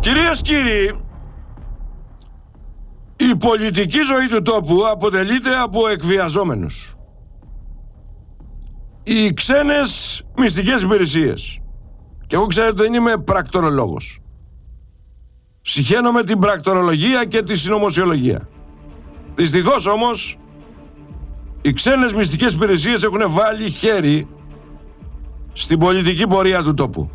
Κυρίες και κύριοι, η πολιτική ζωή του τόπου αποτελείται από εκβιαζόμενους. Οι ξένες μυστικές υπηρεσίες. Και εγώ ξέρετε δεν είμαι πρακτορολόγος. Συχαίνομαι την πρακτορολογία και τη συνωμοσιολογία. Δυστυχώς όμως, οι ξένες μυστικές υπηρεσίες έχουν βάλει χέρι στην πολιτική πορεία του τόπου.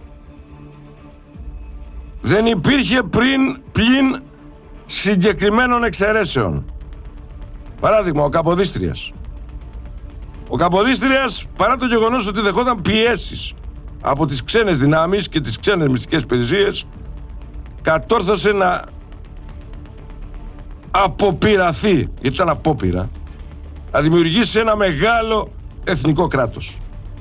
Δεν υπήρχε πλην συγκεκριμένων εξαιρέσεων. Παράδειγμα, ο Καποδίστριας. Ο Καποδίστριας, παρά το γεγονός ότι δεχόταν πιέσεις από τις ξένες δυνάμεις και τις ξένες μυστικές υπηρεσίες, κατόρθωσε να αποπειραθεί, γιατί ήταν απόπειρα, να δημιουργήσει ένα μεγάλο εθνικό κράτος.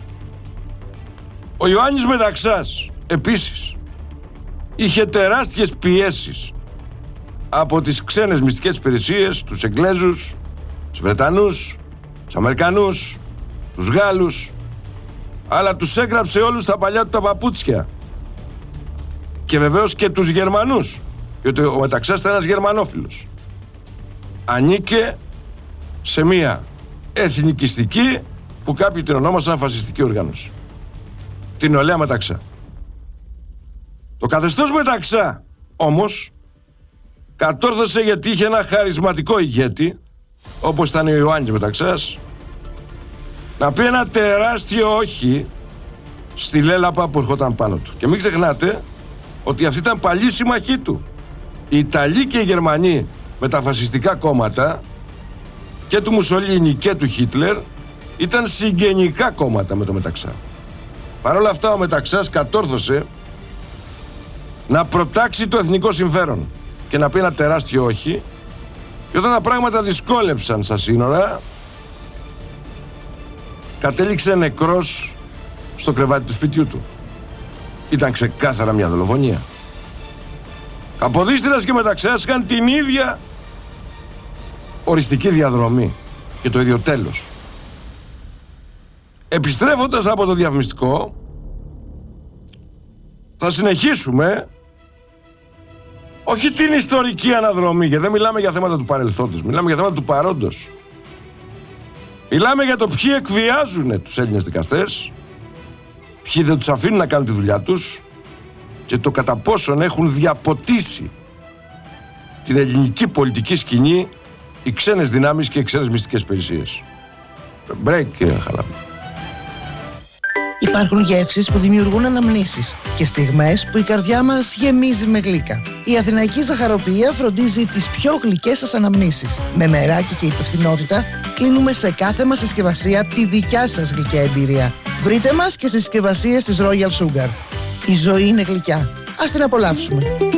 Ο Ιωάννης Μεταξάς, επίσης, είχε τεράστιες πιέσεις από τις ξένες μυστικές υπηρεσίες, τους Εγγλέζους, τους Βρετανούς, τους Αμερικανούς, τους Γάλλους, αλλά τους έγραψε όλους τα παλιά του τα παπούτσια. Και βεβαίως και τους Γερμανούς, γιατί ο Μεταξάς ήταν ένας γερμανόφιλος. Ανήκε σε μία εθνικιστική που κάποιοι την ονόμασαν φασιστική οργάνωση. Την Νεολαία Μεταξά. Το καθεστώς Μεταξά όμως κατόρθωσε, γιατί είχε ένα χαρισματικό ηγέτη όπως ήταν ο Ιωάννης Μεταξάς, να πει ένα τεράστιο όχι στη λέλαπα που ερχόταν πάνω του. Και μην ξεχνάτε ότι αυτή ήταν παλιή συμμαχή του. Οι Ιταλοί και οι Γερμανοί με τα φασιστικά κόμματα και του Μουσολίνι και του Χίτλερ ήταν συγγενικά κόμματα με το Μεταξά. Παρ' όλα αυτά ο Μεταξάς κατόρθωσε να προτάξει το εθνικό συμφέρον και να πει ένα τεράστιο όχι, και όταν τα πράγματα δυσκόλεψαν στα σύνορα κατέληξε νεκρός στο κρεβάτι του σπιτιού του. Ήταν ξεκάθαρα μια δολοφονία. Καποδίστριας και Μεταξάς είχαν την ίδια οριστική διαδρομή και το ίδιο τέλος. Επιστρέφοντας από το διαφημιστικό, θα συνεχίσουμε όχι την ιστορική αναδρομή, γιατί δεν μιλάμε για θέματα του παρελθόντος, μιλάμε για θέματα του παρόντος. Μιλάμε για το ποιοι εκβιάζουν τους Έλληνες δικαστές, ποιοι δεν τους αφήνουν να κάνουν τη δουλειά τους και το κατά πόσον έχουν διαποτίσει την ελληνική πολιτική σκηνή οι ξένες δυνάμεις και οι ξένες μυστικές υπηρεσίες. Break, κύριε Χαλάπη. Υπάρχουν γεύσεις που δημιουργούν αναμνήσεις και στιγμές που η καρδιά μας γεμίζει με γλύκα. Η Αθηναϊκή Ζαχαροποιία φροντίζει τις πιο γλυκές σας αναμνήσεις. Με μεράκι και υπευθυνότητα κλείνουμε σε κάθε μας συσκευασία τη δικιά σας γλυκιά εμπειρία. Βρείτε μας και στις συσκευασίες της Royal Sugar. Η ζωή είναι γλυκιά. Ας την απολαύσουμε.